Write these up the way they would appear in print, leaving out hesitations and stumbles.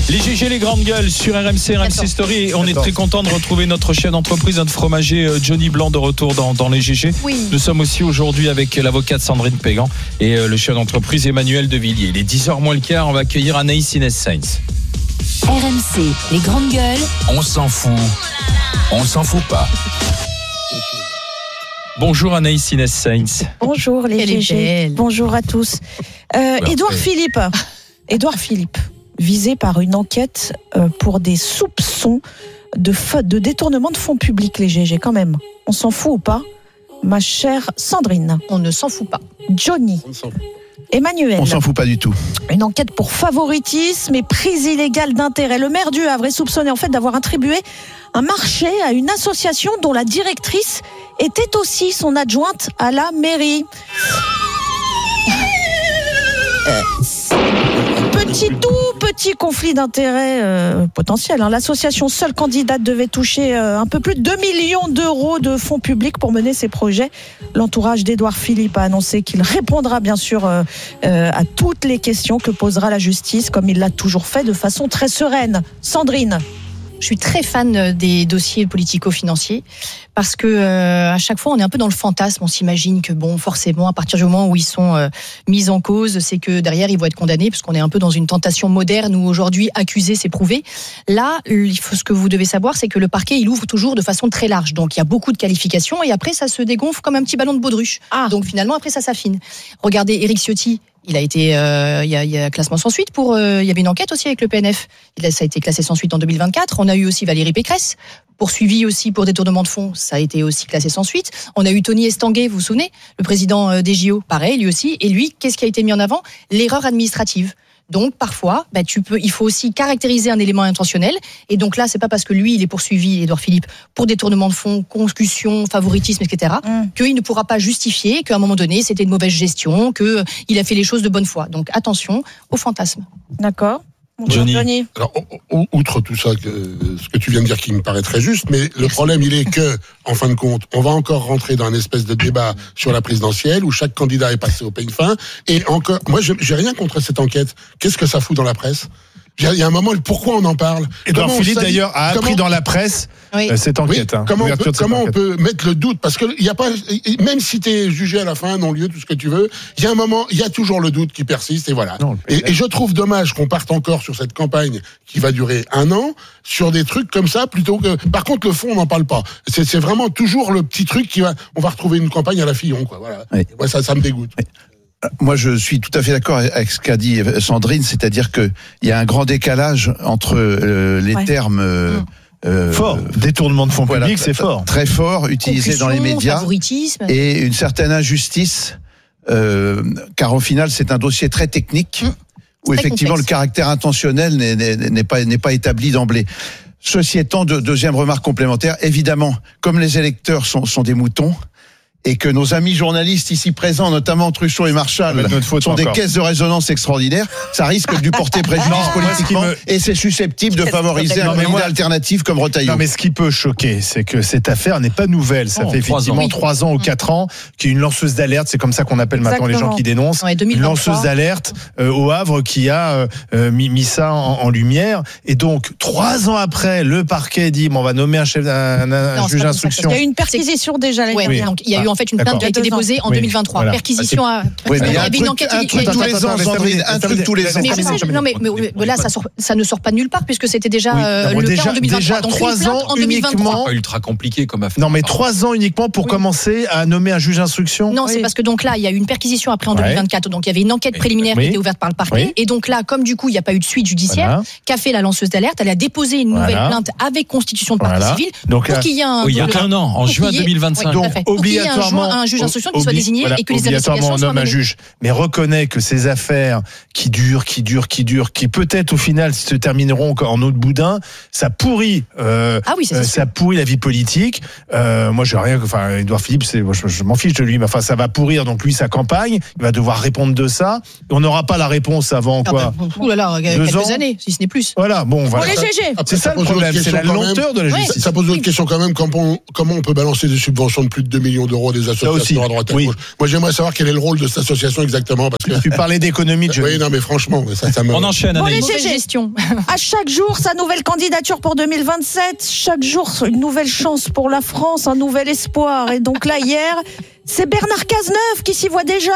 Les GG, les grandes gueules sur RMC Story. Et on est très content de retrouver notre chef d'entreprise, notre fromager Johnny Blanc de retour dans les GG. Oui. Nous sommes aussi aujourd'hui avec l'avocate Sandrine Pégan et le chef d'entreprise Emmanuel Devilliers. Il est 10h moins le quart, on va accueillir Anaïs Inès Sainz. RMC, les grandes gueules. On s'en fout. On s'en fout pas. Bonjour Anaïs Inès Sainz. Bonjour les GG. Bonjour à tous. Édouard Philippe, visé par une enquête pour des soupçons de détournement de fonds publics, les GG, quand même. On s'en fout ou pas, ma chère Sandrine? On ne s'en fout pas. Johnny. Emmanuel. On s'en fout pas du tout. Une enquête pour favoritisme et prise illégale d'intérêt. Le maire du Havre est soupçonné en fait d'avoir attribué un marché à une association dont la directrice était aussi son adjointe à la mairie. Petit conflit d'intérêt potentiel. L'association seule candidate devait toucher un peu plus de 2 millions d'euros de fonds publics pour mener ses projets. L'entourage d'Édouard Philippe a annoncé qu'il répondra bien sûr à toutes les questions que posera la justice, comme il l'a toujours fait de façon très sereine. Sandrine. Je suis très fan des dossiers politico-financiers parce que à chaque fois on est un peu dans le fantasme. On s'imagine que forcément à partir du moment où ils sont mis en cause, c'est que derrière ils vont être condamnés, parce qu'on est un peu dans une tentation moderne où aujourd'hui accuser c'est prouver. Là, ce que vous devez savoir, c'est que le parquet il ouvre toujours de façon très large. Donc il y a beaucoup de qualifications et après ça se dégonfle comme un petit ballon de baudruche. Donc finalement après ça s'affine. Regardez Éric Ciotti. Il a été, il y a classement sans suite il y avait une enquête aussi avec le PNF. Ça a été classé sans suite en 2024. On a eu aussi Valérie Pécresse, poursuivie aussi pour détournement de fonds. Ça a été aussi classé sans suite. On a eu Tony Estanguet, vous vous souvenez, le président des JO, pareil, lui aussi. Et lui, qu'est-ce qui a été mis en avant? L'erreur administrative. Donc parfois, il faut aussi caractériser un élément intentionnel. Et donc là, c'est pas parce que lui, il est poursuivi, Édouard Philippe, pour détournement de fonds, concussion, favoritisme, etc., qu'il ne pourra pas justifier qu'à un moment donné, c'était une mauvaise gestion, qu'il a fait les choses de bonne foi. Donc attention au fantasme. D'accord. Johnny. Alors, outre tout ça, ce que tu viens de dire qui me paraît très juste, mais le problème, il est que, en fin de compte, on va encore rentrer dans un espèce de débat sur la présidentielle où chaque candidat est passé au peigne fin. Et encore, moi, j'ai rien contre cette enquête. Qu'est-ce que ça fout dans la presse? Il y a un moment, pourquoi on en parle? Édouard Philippe, d'ailleurs, a appris dans la presse cette enquête. Oui, comment on peut mettre le doute? Parce que il y a pas, même si t'es jugé à la fin, non-lieu, tout ce que tu veux, il y a un moment, il y a toujours le doute qui persiste, et voilà. Et je trouve dommage qu'on parte encore sur cette campagne qui va durer 1 an, sur des trucs comme ça, plutôt que, par contre, le fond, on n'en parle pas. C'est vraiment toujours le petit truc on va retrouver une campagne à la Fillon, quoi, voilà. Oui. Moi, ça me dégoûte. Oui. Moi, je suis tout à fait d'accord avec ce qu'a dit Sandrine, c'est-à-dire que il y a un grand décalage entre les termes fort. Détournement de fonds publics, c'est fort. Très fort, utilisé dans les médias. Et une certaine injustice, car au final, c'est un dossier très technique, où effectivement le caractère intentionnel n'est pas établi d'emblée. Ceci étant, deuxième remarque complémentaire, évidemment, comme les électeurs sont des moutons, et que nos amis journalistes ici présents, notamment Truchot et Marchal, sont des caisses de résonance extraordinaires, ça risque de lui porter préjudice politiquement, et c'est susceptible de favoriser un candidat alternatif comme Retailleau. Non, mais ce qui peut choquer, c'est que cette affaire n'est pas nouvelle. Ça fait effectivement 3 ans ou 4 ans qu'il y a une lanceuse d'alerte, c'est comme ça qu'on appelle maintenant les gens qui dénoncent, une lanceuse d'alerte au Havre qui a mis ça en lumière. Et donc, 3 ans après, le parquet dit on va nommer un juge d'instruction. Il y a eu une perquisition déjà l'année dernière. Donc, il y a eu en fait une plainte qui a été déposée en 2023. Voilà. Perquisition à. Oui, mais il y a une enquête tous les ans, Sandrine, un truc tous les ans. Mais je sais, non, mais là, ça ne sort pas de nulle part puisque c'était déjà le cas en 2023. Déjà donc 3 ans uniquement. Pas ultra compliqué comme affaire. Non, mais 3 ans uniquement pour commencer à nommer un juge d'instruction. Non, c'est parce que donc là, il y a eu une perquisition après en 2024. Donc il y avait une enquête préliminaire qui était ouverte par le parquet. Et donc là, comme du coup, il n'y a pas eu de suite judiciaire, qu'a fait la lanceuse d'alerte? Elle a déposé une nouvelle plainte avec constitution de partie civile pour qu'il y ait un. Il y a qu'un an, en juin 2025. Donc obligatoirement un juge d'instruction qui soit désigné et que les investigations soient menées. Un juge, mais reconnaît que ces affaires qui durent, qui peut-être au final se termineront en eau de boudin, ça pourrit, ça pourrit la vie politique. Moi, j'ai rien. Enfin, Édouard Philippe, je m'en fiche de lui, mais enfin, ça va pourrir. Donc lui, sa campagne, il va devoir répondre de ça. On n'aura pas la réponse avant quoi. Quelques années, si ce n'est plus. Voilà, bon, voilà. Pour les GG. C'est ça le problème, c'est la lenteur de la justice. Ça pose d'autres questions quand même. Comment on peut balancer des subventions de plus de 2 millions d'euros euros des associations à droite à gauche. Moi, j'aimerais savoir quel est le rôle de cette association exactement, parce que tu parlais d'économie. Oui, non, mais franchement, ça me. On enchaîne. Bon, les gestion. À chaque jour, sa nouvelle candidature pour 2027. Chaque jour, une nouvelle chance pour la France, un nouvel espoir. Et donc là, hier, c'est Bernard Cazeneuve qui s'y voit déjà.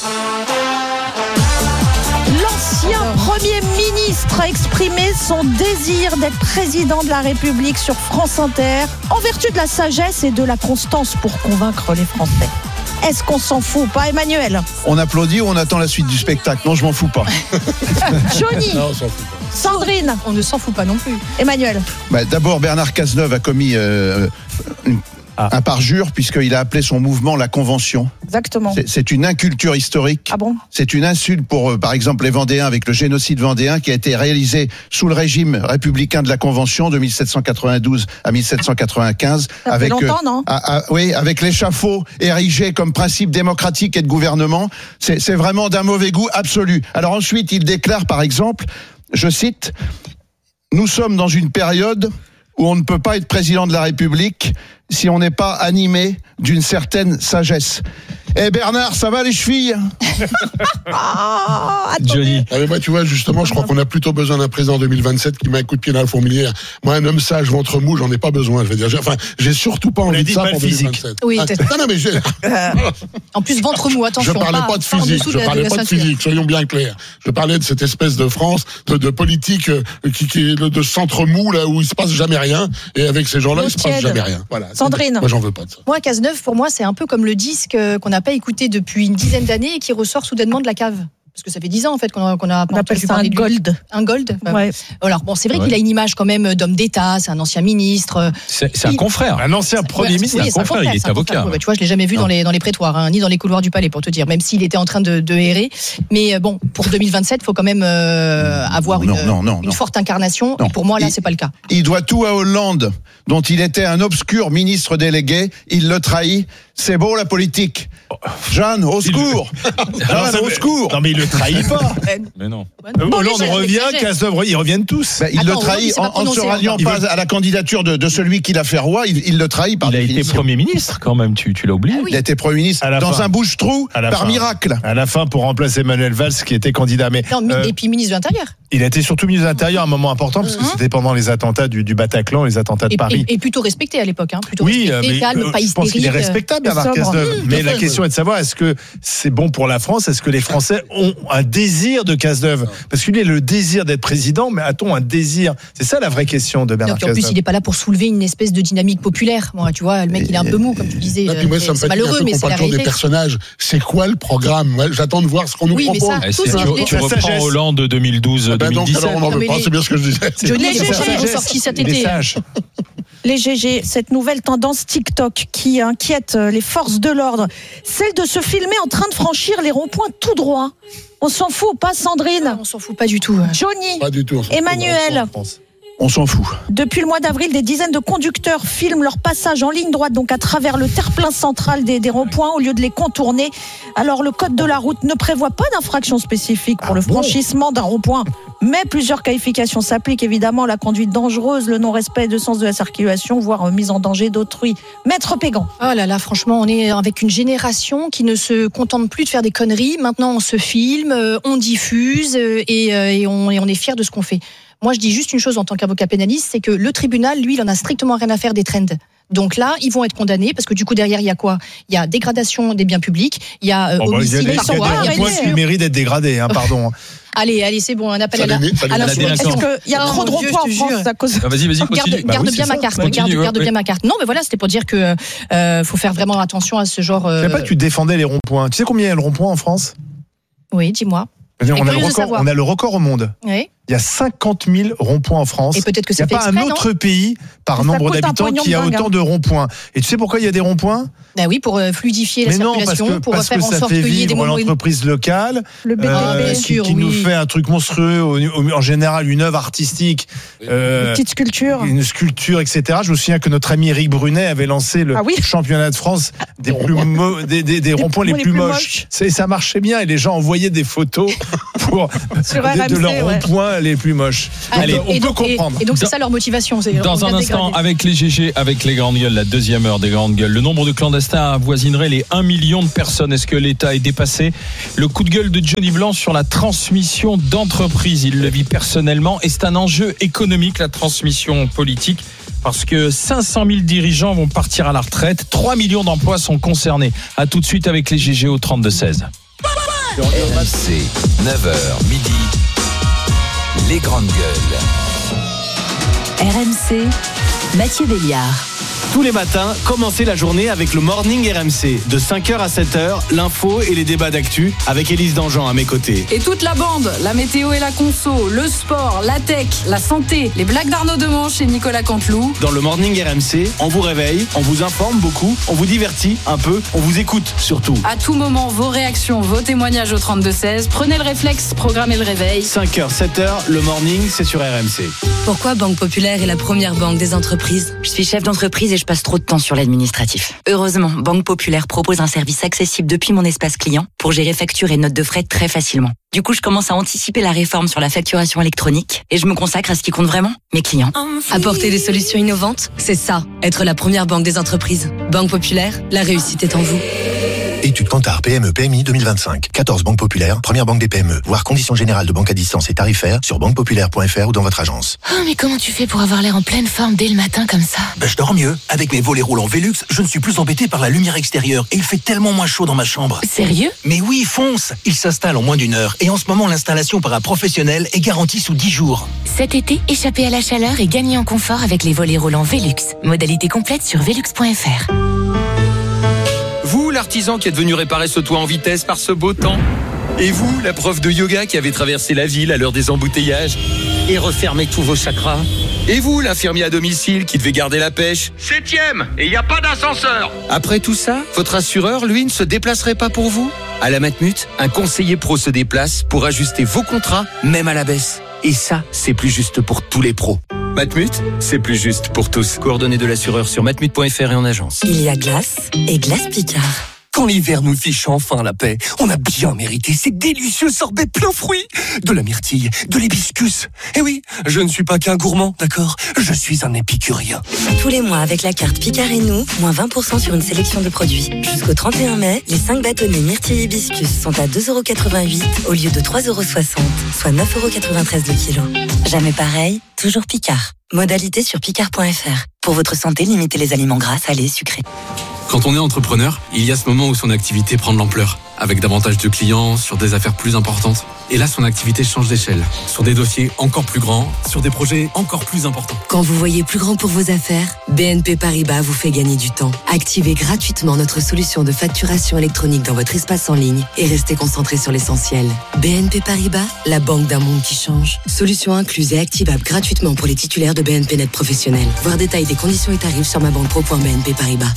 L'ancien Premier ministre a exprimé son désir d'être président de la République sur France Inter, en vertu de la sagesse et de la constance pour convaincre les Français. Est-ce qu'on s'en fout pas, Emmanuel? On applaudit ou on attend la suite du spectacle? Non, je m'en fous pas. Johnny? Non, on s'en fout pas. Sandrine? On ne s'en fout pas non plus. Emmanuel? D'abord, Bernard Cazeneuve a commis un parjure, puisqu'il a appelé son mouvement la Convention. Exactement. C'est une inculture historique. Ah bon? C'est une insulte pour, par exemple, les Vendéens, avec le génocide vendéen qui a été réalisé sous le régime républicain de la Convention de 1792 à 1795. Ça fait longtemps, non? Oui, avec l'échafaud érigé comme principe démocratique et de gouvernement. C'est vraiment d'un mauvais goût absolu. Alors ensuite, il déclare, par exemple, je cite, « Nous sommes dans une période où on ne peut pas être président de la République si on n'est pas animé d'une certaine sagesse. » Eh Bernard, ça va les chevilles? Johnny. Ah mais moi, tu vois, justement, je crois qu'on a plutôt besoin d'un président en 2027 qui met un coup de pied dans la fourmilière. Moi, un homme sage, ventre mou, j'en ai pas besoin, je veux dire. J'ai surtout pas envie de ça pour 2027. Oui, non, mais en plus, ventre mou, attention. Je parlais pas de physique, soyons bien clairs. Je parlais de cette espèce de France, de politique qui est de centre mou, là où il se passe jamais rien. Et avec ces gens-là, il se passe jamais rien. Voilà. Sandrine. Moi, j'en veux pas de ça. Moi, Cazeneuve, pour moi, c'est un peu comme le disque qu'on n'a pas écouté depuis une dizaine d'années et qui ressort soudainement de la cave. Parce que ça fait 10 ans en fait qu'on a on appelle ça un gold. Un gold. Ouais. Alors bon, c'est vrai qu'il a une image quand même d'homme d'État, c'est un ancien ministre. C'est un confrère, un ancien Premier ministre, oui, un confrère, il est avocat. Tu vois, je l'ai jamais vu dans les prétoires, ni dans les couloirs du palais pour te dire, même s'il était en train de errer. Mais bon, pour 2027, il faut quand même avoir une forte incarnation. Et pour moi, là, c'est pas le cas. Il doit tout à Hollande, dont il était un obscur ministre délégué. Il le trahit. C'est beau la politique. Jeanne, au secours. Jeanne, au secours. Non mais il le trahit pas. Mais non. Hollande revient, Cazeneuve, ils reviennent tous. Il le trahit en se ralliant pas à la candidature de celui qui l'a fait roi. Il le trahit par définition. Il a été Premier ministre quand même, tu l'as oublié. Il a été Premier ministre dans un bouche-trou par miracle. À la fin pour remplacer Emmanuel Valls qui était candidat. Et puis ministre de l'Intérieur. Il a été surtout ministre de l'Intérieur à un moment important parce que c'était pendant les attentats du Bataclan, les attentats de Paris. Et plutôt respecté à l'époque. Oui, mais calme, pas hystérique. Je pense qu'il est respectable, Bernard Cazeneuve. Mais la question est de savoir, est-ce que c'est bon pour la France? Est-ce que les Français ont un désir de Cazeneuve? Parce qu'il a le désir d'être président, mais a-t-on un désir? C'est ça la vraie question de Bernard Cazeneuve. En plus, il n'est pas là pour soulever une espèce de dynamique populaire. Moi, tu vois, le mec, il est un peu mou, comme tu disais. C'est malheureux, mais c'est la réalité. Des personnages. C'est quoi le programme? J'attends de voir ce qu'on nous propose. Tu reprends Hollande 2012-2017. C'est bien ce que je disais. Les GG ont sorti cet été. Les GG, cette nouvelle tendance TikTok qui inquiète les forces de l'ordre, celle de se filmer en train de franchir les ronds-points tout droit. On s'en fout, pas Sandrine? On s'en fout pas du tout. Johnny? Pas du tout. Emmanuel? On s'en fout. Depuis le mois d'avril, des dizaines de conducteurs filment leur passage en ligne droite, donc à travers le terre-plein central des ronds-points, au lieu de les contourner. Alors, le code de la route ne prévoit pas d'infraction spécifique pour le franchissement d'un rond-point, mais plusieurs qualifications s'appliquent, évidemment, la conduite dangereuse, le non-respect de sens de la circulation, voire mise en danger d'autrui. Maître Pégan. Oh là là, franchement, on est avec une génération qui ne se contente plus de faire des conneries. Maintenant, on se filme, on diffuse et on est fiers de ce qu'on fait. Moi, je dis juste une chose en tant qu'avocat pénaliste, c'est que le tribunal, lui, il en a strictement rien à faire des trends. Donc là, ils vont être condamnés parce que du coup derrière il y a quoi? Il y a dégradation des biens publics, il y a homicide. Il y a des ronds-points qui méritent d'être dégradés, pardon. Allez, c'est bon, un appel à la délinquance. Est-ce qu'il y a trop de ronds-points en France à cause? Vas-y, continue. Garde bien ma carte. Garde bien ma carte. Non, mais voilà, c'était pour dire que faut faire vraiment attention à ce genre. Je sais pas que tu défendais les ronds-points. Tu sais combien il y a de ronds-points en France? Oui, dis-moi. On a le record au monde. Oui. Il y a 50 000 ronds-points en France. Et peut-être que il n'y a pas un autre pays par nombre d'habitants qui a autant de ronds-points. Et tu sais pourquoi il y a des ronds-points? Ben oui, pour fluidifier la circulation, pour faire en sorte qu'il y ait des moments. L'entreprise locale qui nous fait un truc monstrueux, en général une œuvre artistique, une petite sculpture, etc. Je me souviens que notre ami Eric Brunet avait lancé le championnat de France des ronds-points les plus moches. Ça marchait bien et les gens envoyaient des photos de leurs ronds-points les plus moches. Allez, on peut comprendre. Et donc, c'est ça leur motivation. Dans un instant, avec les GG, avec les grandes gueules, la deuxième heure des grandes gueules, le nombre de clandestins avoisinerait les 1 million de personnes. Est-ce que l'État est dépassé? Le coup de gueule de Johnny Blanc sur la transmission d'entreprise. Il le vit personnellement et c'est un enjeu économique, la transmission politique. Parce que 500 000 dirigeants vont partir à la retraite. 3 millions d'emplois sont concernés. À tout de suite avec les GG au 32-16. RMC, 9h, midi. Les grandes gueules. RMC, Mathieu Béliard. Tous les matins, commencez la journée avec le Morning RMC. De 5h à 7h, l'info et les débats d'actu avec Élise Dangean à mes côtés. Et toute la bande, la météo et la conso, le sport, la tech, la santé, les blagues d'Arnaud Demanche et Nicolas Canteloup. Dans le Morning RMC, on vous réveille, on vous informe beaucoup, on vous divertit un peu, on vous écoute surtout. À tout moment, vos réactions, vos témoignages au 32-16. Prenez le réflexe, programmez le réveil. 5h, 7h, le Morning, c'est sur RMC. Pourquoi Banque Populaire est la première banque des entreprises? Je suis chef d'entreprise et je passe trop de temps sur l'administratif. Heureusement, Banque Populaire propose un service accessible depuis mon espace client pour gérer factures et notes de frais très facilement. Du coup, je commence à anticiper la réforme sur la facturation électronique et je me consacre à ce qui compte vraiment, mes clients. Apporter des solutions innovantes, c'est ça, être la première banque des entreprises. Banque Populaire, la réussite est en vous. Étude Kantar PME PMI 2025. 14 banques populaires, première banque des PME. Voir conditions générales de banque à distance et tarifaires sur banquepopulaire.fr ou dans votre agence. Oh, mais comment tu fais pour avoir l'air en pleine forme dès le matin comme ça? Je dors mieux. Avec mes volets roulants Velux, je ne suis plus embêté par la lumière extérieure et il fait tellement moins chaud dans ma chambre. Sérieux? Mais oui, fonce. Il s'installe en moins d'1 heure et en ce moment, l'installation par un professionnel est garantie sous 10 jours. Cet été, échappez à la chaleur et gagnez en confort avec les volets roulants Velux. Modalité complète sur velux.fr. Vous, l'artisan qui est venu réparer ce toit en vitesse par ce beau temps. Et vous, la prof de yoga qui avait traversé la ville à l'heure des embouteillages et refermé tous vos chakras. Et vous, l'infirmier à domicile qui devait garder la pêche. 7e, et il n'y a pas d'ascenseur. Après tout ça, votre assureur, lui, ne se déplacerait pas pour vous? À la Matmut, un conseiller pro se déplace pour ajuster vos contrats, même à la baisse. Et ça, c'est plus juste pour tous les pros. Matmut, c'est plus juste pour tous. Coordonnées de l'assureur sur matmut.fr et en agence. Il y a glace et glace Picard. Quand l'hiver nous fiche enfin la paix, on a bien mérité ces délicieux sorbets plein fruits. De la myrtille, de l'hibiscus. Et oui, je ne suis pas qu'un gourmand, d'accord? Je suis un épicurien. Tous les mois, avec la carte Picard et nous, moins 20% sur une sélection de produits. Jusqu'au 31 mai, les 5 bâtonnets myrtille hibiscus sont à 2,88€ au lieu de 3,60€, soit 9,93€ le kilo. Jamais pareil, toujours Picard. Modalité sur picard.fr. Pour votre santé, limitez les aliments gras, salés, sucrés. Quand on est entrepreneur, il y a ce moment où son activité prend de l'ampleur, avec davantage de clients, sur des affaires plus importantes. Et là, son activité change d'échelle, sur des dossiers encore plus grands, sur des projets encore plus importants. Quand vous voyez plus grand pour vos affaires, BNP Paribas vous fait gagner du temps. Activez gratuitement notre solution de facturation électronique dans votre espace en ligne et restez concentré sur l'essentiel. BNP Paribas, la banque d'un monde qui change. Solution incluse et activable gratuitement pour les titulaires de BNP Net professionnels. Voir détail des conditions et tarifs sur mabanquepro.bnp Paribas.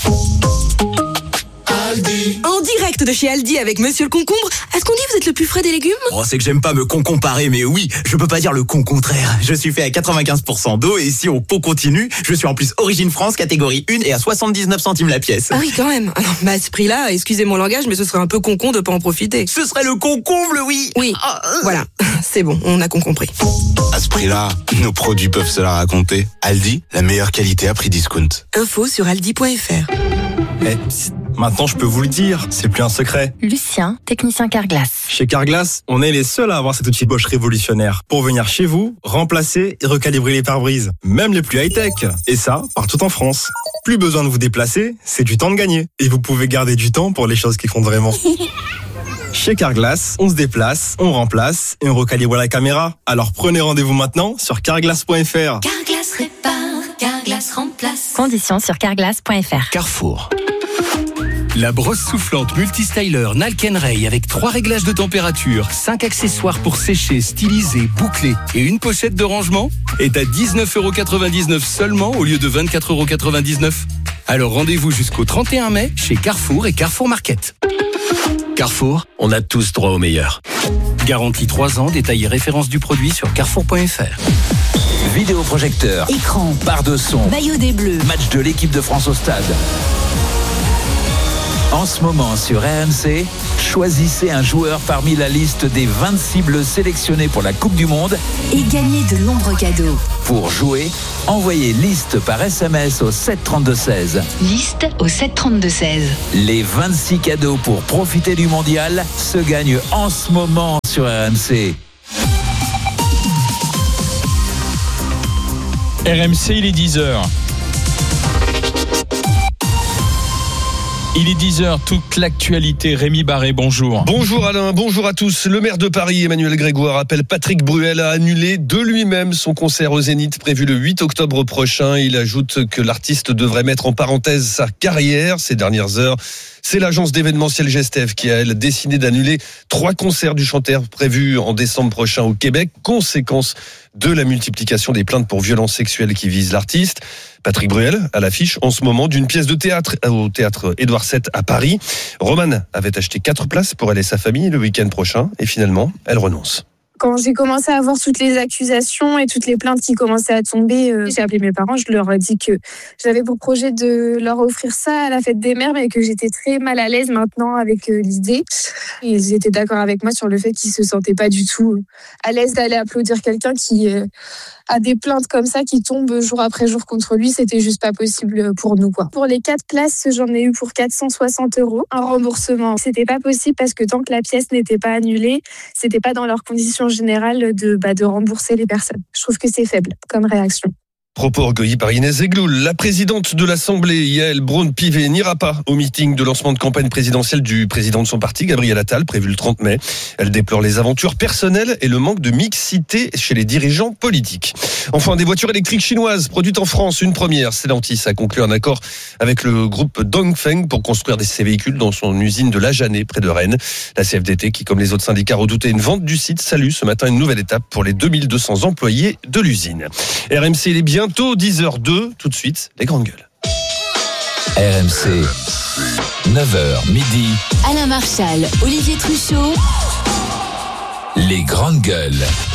Aldi. En direct de chez Aldi avec Monsieur le Concombre. Est-ce qu'on dit vous êtes le plus frais des légumes? Oh, c'est que j'aime pas me comparer, mais oui, je peux pas dire le contraire. Je suis fait à 95% d'eau et si on continue, je suis en plus Origine France, catégorie 1 et à 79 centimes la pièce. Ah oui, quand même. Alors, à ce prix-là, excusez mon langage, mais ce serait un peu concon de pas en profiter. Ce serait le concomble, oui. Oui, voilà. C'est bon, on a compris. À ce prix-là, nos produits peuvent se la raconter. Aldi, la meilleure qualité à prix discount. Info sur aldi.fr. Maintenant, je peux vous le dire, c'est plus un secret. Lucien, technicien Carglass. Chez Carglass, on est les seuls à avoir cet outil Bosch révolutionnaire pour venir chez vous, remplacer et recalibrer les pare-brises, même les plus high-tech. Et ça, partout en France. Plus besoin de vous déplacer, c'est du temps de gagner. Et vous pouvez garder du temps pour les choses qui comptent vraiment. Chez Carglass, on se déplace, on remplace et on recalibre la caméra. Alors prenez rendez-vous maintenant sur carglass.fr. Carglass répare, Carglass remplace. Conditions sur carglass.fr. Carrefour. La brosse soufflante multistyler Nalken-Ray avec 3 réglages de température, 5 accessoires pour sécher, styliser, boucler et une pochette de rangement est à 19,99€ seulement au lieu de 24,99€. Alors rendez-vous jusqu'au 31 mai chez Carrefour et Carrefour Market. Carrefour, on a tous droit au meilleur. Garantie 3 ans, détail et référence du produit sur carrefour.fr. Vidéoprojecteur, Écran, barre de son, maillot des Bleus, match de l'équipe de France au stade. En ce moment sur RMC, choisissez un joueur parmi la liste des 26 bleus sélectionnés pour la Coupe du Monde et gagnez de nombreux cadeaux. Pour jouer, envoyez liste par SMS au 732-16. Liste au 732-16. Les 26 cadeaux pour profiter du mondial se gagnent en ce moment sur RMC. RMC, il est 10h. Il est 10h, toute l'actualité. Rémi Barré, bonjour. Bonjour Alain, bonjour à tous. Le maire de Paris, Emmanuel Grégoire, appelle Patrick Bruel à annuler de lui-même son concert au Zénith prévu le 8 octobre prochain. Il ajoute que l'artiste devrait mettre en parenthèse sa carrière ces dernières heures. C'est l'agence d'événementiel Gestev qui a, elle, décidé d'annuler 3 concerts du chanteur prévus en décembre prochain au Québec, conséquence de la multiplication des plaintes pour violences sexuelles qui visent l'artiste. Patrick Bruel à l'affiche en ce moment d'une pièce de théâtre au théâtre Édouard VII à Paris. Romane avait acheté 4 places pour elle et sa famille le week-end prochain et finalement, elle renonce. Quand j'ai commencé à voir toutes les accusations et toutes les plaintes qui commençaient à tomber, j'ai appelé mes parents, je leur ai dit que j'avais pour projet de leur offrir ça à la fête des mères, mais que j'étais très mal à l'aise maintenant avec l'idée. Ils étaient d'accord avec moi sur le fait qu'ils se sentaient pas du tout à l'aise d'aller applaudir quelqu'un qui a des plaintes comme ça qui tombent jour après jour contre lui. C'était juste pas possible pour nous, quoi. Pour les 4 places, j'en ai eu pour 460 €. Un remboursement, c'était pas possible parce que tant que la pièce n'était pas annulée, c'était pas dans leurs conditions générales de rembourser les personnes. Je trouve que c'est faible comme réaction. Propos recueillis par Inès Zegloul. La présidente de l'Assemblée, Yael Braun-Pivet, n'ira pas au meeting de lancement de campagne présidentielle du président de son parti, Gabriel Attal, prévu le 30 mai. Elle déplore les aventures personnelles et le manque de mixité chez les dirigeants politiques. Enfin, des voitures électriques chinoises produites en France, une première. Stellantis a conclu un accord avec le groupe Dongfeng pour construire ces véhicules dans son usine de La Janée, près de Rennes. La CFDT, qui comme les autres syndicats redoutait une vente du site, salue ce matin une nouvelle étape pour les 2200 employés de l'usine. RMC, il est bientôt 10h02, tout de suite, les grandes gueules. RMC, 9h midi. Alain Marchal, Olivier Truchot. Les grandes gueules.